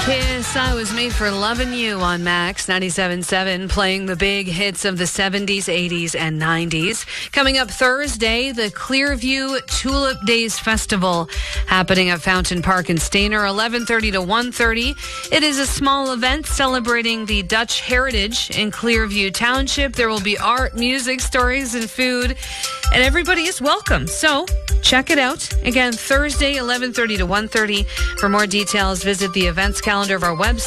Kiss, I Was Made for Loving You on Max 97.7, playing the big hits of the 70s, 80s, and 90s. Coming up Thursday, the Clearview Tulip Days Festival happening at Fountain Park in Stayner, 11:30 to 1:30. It is a small event celebrating the Dutch heritage in Clearview Township. There will be art, music, stories, and food, and everybody is welcome. So check it out. Again, Thursday, 11:30 to 1:30. For more details, visit the events calendar of our website.